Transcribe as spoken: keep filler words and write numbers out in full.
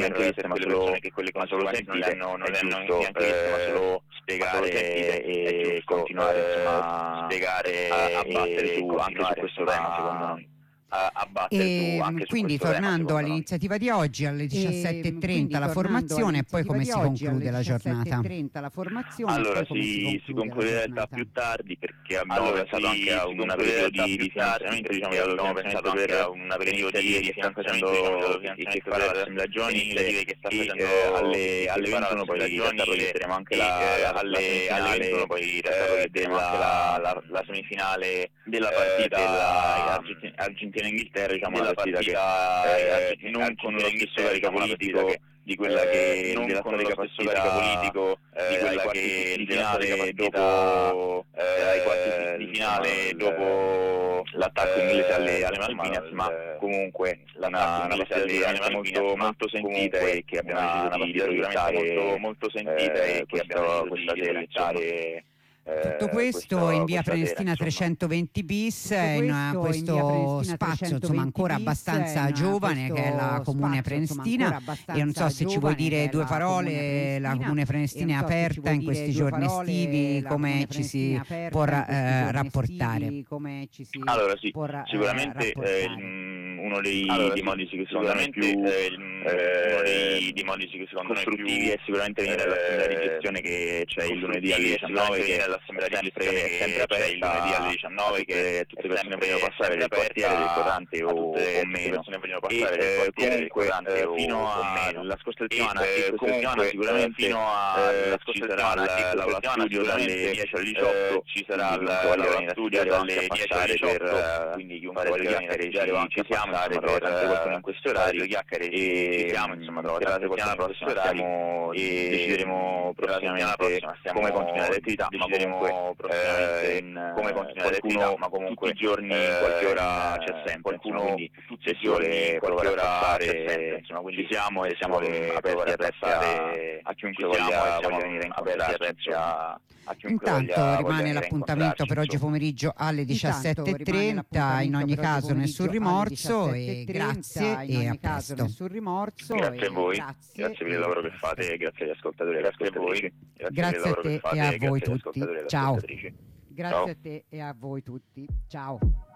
punto di vista, ma quelle solo, persone che quelle ma solo conseguenze non le sentite, hanno, non è le hanno giusto, neanche viste, ma eh, solo spiegare e continuare insomma a spiegare a battere su anche su questo tema, secondo noi. A battere E su anche su quindi questo tema, tornando secondo noi. all'iniziativa di oggi alle diciassette e trenta la formazione e poi come si conclude la giornata? la formazione Allora e poi come si, si conclude in la realtà giornata? più tardi perché abbiamo Allora, pensato si- anche a si un conclude aperitivo in realtà di, più di tardi finanziamento, diciamo, perché abbiamo abbiamo pensato pensato per anche a un aperitivo di iniziative che sta finanziamento, facendo diciamo, che finanziamento farà per l'Assemblea giovanile iniziative che sta e facendo eh, alle, che alle farà ventuno poi in l'Assemblea realtà giovanile proietteremo anche e, la, eh, la, alle- la alle semifinale ventuno poi in realtà eh, proietteremo della, anche la- la, la semifinale della eh, partita della Argentina- Argentina-Inghilterra, diciamo della una partita, partita, che eh, eh, non con lo stesso Argentina-Inghilterra, carico diciamo, una politico partita di quella eh, che non della con lo storica stesso partita carico politico eh, di ai quella quarti che di della storica finale partita dopo eh, ai quarti di eh, finale insomma, dopo l'attacco inglese alle, eh, alle insomma, Malvinas, il- ma comunque una, l'attacco una inglese partita alle- alle sicuramente Malvinas, molto, ma molto sentita comunque e che abbiamo una- deciso una di, di partita proiettare sicuramente molto, molto sentita eh, e che abbiamo questa, deciso questa di sera, insomma. proiettare Tutto eh, questo questa- in via questa sera, Prenestina insomma. trecentoventi bis, Tutto in questo questo in via Prenestina spazio insomma ancora trecentoventi bis, abbastanza in giovane che è la questo comune spazio, insomma, Prenestina. ancora E non so se ci vuoi abbastanza dire giovane, due che è la parole, comune la Prenestina. comune E Prenestina è non so se ci aperta vuoi in questi dire due giorni parole, estivi, la come comune ci si Prenestina aperta può in ra- questi eh, giorni rapportare? estivi, come ci si Allora sì, può ra- eh, sicuramente eh, rapportare? il- uno dei, Allora, dei sì, modi che secondo me sicuramente più eh, il- eh, uno dei, dei modi che secondo me costruttivi più è sicuramente venire all'assemblea di gestione che c'è il lunedì alle costruttivi è diciannove, sicuramente che venire all'assemblea di sempre, gestione è che sempre c'è il lunedì aperta alle diciannove, a che tutte, tutte le è persone sempre- vogliono passare sempre del quartiere, del aperta quadrante a o, tutte le o meno. persone vogliono E passare del eh, quartiere, del comunque quadrante eh, o- fino o meno. alla scorsa E, settimana, eh, e questa comunque, settimana sicuramente fino a- eh, alla ci scorsa sarà settimana, l- e questa l'aula settimana studio dalle sicuramente, dieci alle eh, diciotto, ci sarà quindi l- chiunque voglia l'aula venire a studio studiare o dalle anche a dieci alle passare per diciotto, eh, quindi chiunque fare due voglia venire a chiacchiere studiare o ci, anche ci a siamo, passare insomma, trova per tante persone in questi orari due chiacchiere e ci siamo, insomma, trova per la tante settimana persone in questi prossima orari stiamo, e decideremo per la settimana prossimamente prossima stiamo- come continuare l'attività, ma decideremo comunque prossimamente eh, in, come continuare qualcuno l'attività, ma comunque tutti i giorni eh, in qualche ora in, c'è sempre, qualcuno insomma, quindi tutti se i si giorni vuole in qualche provare a ora passare c'è sempre, insomma, quindi ci siamo e se si siamo vuole aperti provare a a passare a chiunque ci siamo voglia, e siamo voglia venire a aperti a incontrarci, a, a chiunque Intanto voglia, voglia rimane venire a l'appuntamento per oggi incontrarci, pomeriggio alle diciassette e trenta, in ogni caso nessun rimorso e grazie e a presto. Nessun rimorso Grazie e a voi, grazie, grazie per il lavoro che fate e grazie agli ascoltatori e alle Grazie a voi. ascoltatrici. Grazie per il lavoro a te che fate e a grazie voi agli tutti. ascoltatori e alle Ciao. ascoltatrici. grazie Ciao. a te e a voi tutti. Ciao.